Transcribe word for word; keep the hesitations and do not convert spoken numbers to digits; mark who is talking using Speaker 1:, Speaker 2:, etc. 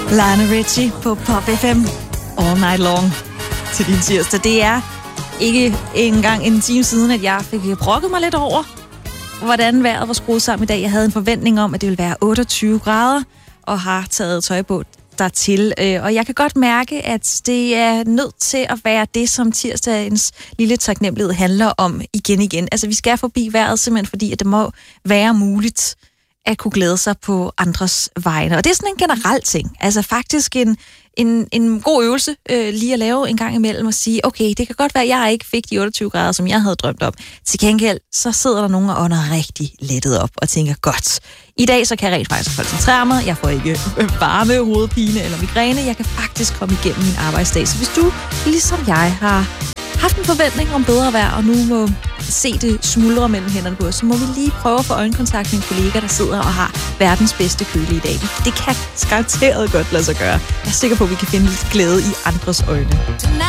Speaker 1: Lionel Richie på Pop F M. All night long til din tirsdag. Det er ikke engang en time siden, at jeg fik brokket mig lidt over, hvordan vejret var skruet sammen i dag. Jeg havde en forventning om, at det ville være otteogtyve grader, og har taget tøj på dertil. Og jeg kan godt mærke, at det er nødt til at være det, som tirsdagens lille taknemmelighed handler om igen igen. Altså, vi skal forbi vejret simpelthen, fordi at det må være muligt at kunne glæde sig på andres vegne. Og det er sådan en generel ting. Altså faktisk en, en, en god øvelse øh, lige at lave en gang imellem og sige, okay, det kan godt være, at jeg ikke fik de otteogtyve grader, som jeg havde drømt om. Til gengæld, så sidder der nogen og ånder rigtig lettet op og tænker, godt, i dag så kan jeg rent faktisk koncentrere mig. Jeg får ikke varme, hovedpine eller migræne. Jeg kan faktisk komme igennem min arbejdsdag. Så hvis du, ligesom jeg, har haft en forventning om bedre vejr, og nu må se det smuldre mellem hænderne på os, så må vi lige prøve at få øjenkontakt med en kollega, der sidder og har verdens bedste køle i dag. Det kan garanteret godt lade sig gøre. Jeg er sikker på, at vi kan finde lidt glæde i andres øjne.